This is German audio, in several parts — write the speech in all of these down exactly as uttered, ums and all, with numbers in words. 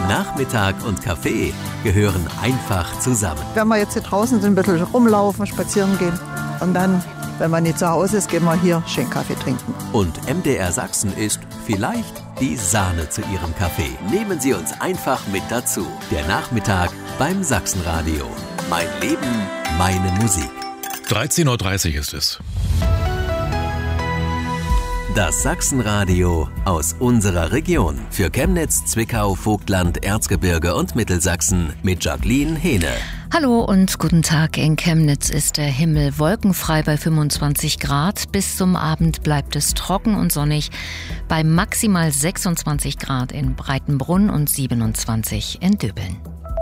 Nachmittag und Kaffee gehören einfach zusammen. Wenn wir jetzt hier draußen sind, ein bisschen rumlaufen, spazieren gehen und dann, wenn man nicht zu Hause ist, gehen wir hier schön Kaffee trinken. Und M D R Sachsen ist vielleicht die Sahne zu Ihrem Kaffee. Nehmen Sie uns einfach mit dazu. Der Nachmittag beim Sachsenradio. Mein Leben, meine Musik. dreizehn Uhr dreißig ist es. Das Sachsenradio aus unserer Region. Für Chemnitz, Zwickau, Vogtland, Erzgebirge und Mittelsachsen mit Jacqueline Hehne. Hallo und guten Tag. In Chemnitz ist der Himmel wolkenfrei bei fünfundzwanzig Grad. Bis zum Abend bleibt es trocken und sonnig bei maximal sechsundzwanzig Grad in Breitenbrunn und siebenundzwanzig in Döbeln.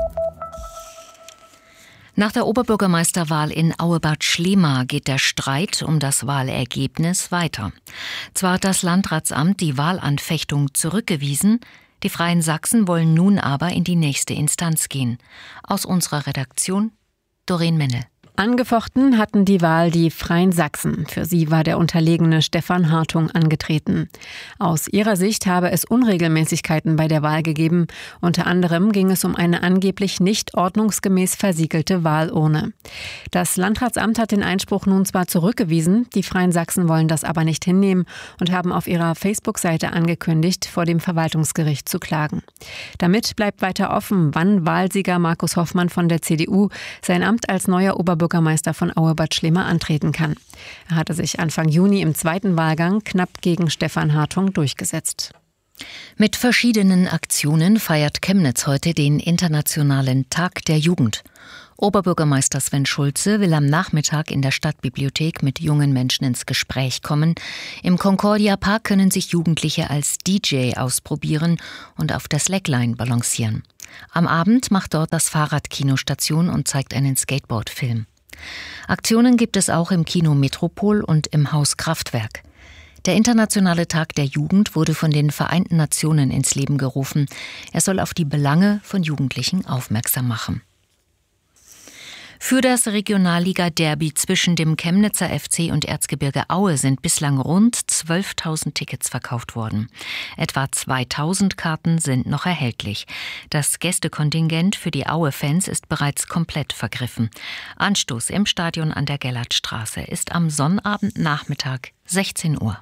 Nach der Oberbürgermeisterwahl in Auebad Schlema geht der Streit um das Wahlergebnis weiter. Zwar hat das Landratsamt die Wahlanfechtung zurückgewiesen, die Freien Sachsen wollen nun aber in die nächste Instanz gehen. Aus unserer Redaktion Doreen Mennel. Angefochten hatten die Wahl die Freien Sachsen. Für sie war der unterlegene Stefan Hartung angetreten. Aus ihrer Sicht habe es Unregelmäßigkeiten bei der Wahl gegeben. Unter anderem ging es um eine angeblich nicht ordnungsgemäß versiegelte Wahlurne. Das Landratsamt hat den Einspruch nun zwar zurückgewiesen, die Freien Sachsen wollen das aber nicht hinnehmen und haben auf ihrer Facebook-Seite angekündigt, vor dem Verwaltungsgericht zu klagen. Damit bleibt weiter offen, wann Wahlsieger Markus Hoffmann von der C D U sein Amt als neuer Oberbürgermeister Bürgermeister von Auebad Schlema antreten kann. Er hatte sich Anfang Juni im zweiten Wahlgang knapp gegen Stefan Hartung durchgesetzt. Mit verschiedenen Aktionen feiert Chemnitz heute den Internationalen Tag der Jugend. Oberbürgermeister Sven Schulze will am Nachmittag in der Stadtbibliothek mit jungen Menschen ins Gespräch kommen. Im Concordia Park können sich Jugendliche als D J ausprobieren und auf der Slackline balancieren. Am Abend macht dort das Fahrradkino Station und zeigt einen Skateboard-Film. Aktionen gibt es auch im Kino Metropol und im Haus Kraftwerk. Der Internationale Tag der Jugend wurde von den Vereinten Nationen ins Leben gerufen. Er soll auf die Belange von Jugendlichen aufmerksam machen. Für das Regionalliga-Derby zwischen dem Chemnitzer F C und Erzgebirge Aue sind bislang rund zwölftausend Tickets verkauft worden. Etwa zweitausend Karten sind noch erhältlich. Das Gästekontingent für die Aue-Fans ist bereits komplett vergriffen. Anstoß im Stadion an der Gellertstraße ist am Sonnabendnachmittag sechzehn Uhr.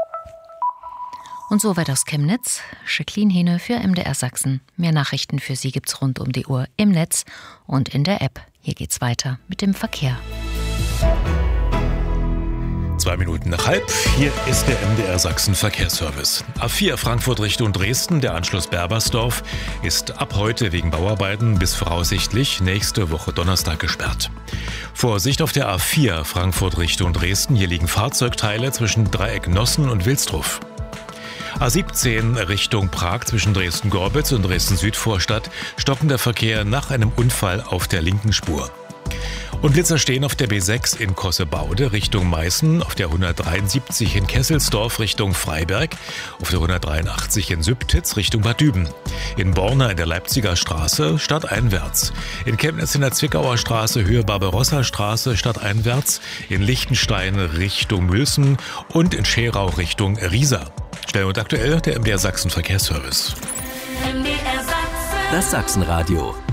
Und so weit aus Chemnitz. Jacqueline Hehne für M D R Sachsen. Mehr Nachrichten für Sie gibt's rund um die Uhr im Netz und in der App. Hier geht's weiter mit dem Verkehr. Zwei Minuten nach halb. Hier ist der M D R Sachsen Verkehrsservice. A vier Frankfurt Richtung Dresden, der Anschluss Berbersdorf, ist ab heute wegen Bauarbeiten bis voraussichtlich nächste Woche Donnerstag gesperrt. Vorsicht auf der A vier Frankfurt Richtung Dresden. Hier liegen Fahrzeugteile zwischen Dreieck Nossen und Wilsdruff. A siebzehn Richtung Prag zwischen Dresden-Gorbitz und Dresden-Südvorstadt stockender Verkehr nach einem Unfall auf der linken Spur. Und Blitzer stehen auf der B sechs in Kossebaude Richtung Meißen, auf der hundertdreiundsiebzig in Kesselsdorf Richtung Freiberg, auf der hundertdreiundachtzig in Sübtitz Richtung Bad Düben, in Borna in der Leipziger Straße stadteinwärts, in Chemnitz in der Zwickauer Straße Höhe Barbarossa-Straße stadteinwärts, in Lichtenstein Richtung Mülsen und in Scherau Richtung Riesa. Schnell und aktuell der M D R Sachsen Verkehrsservice. Das Sachsenradio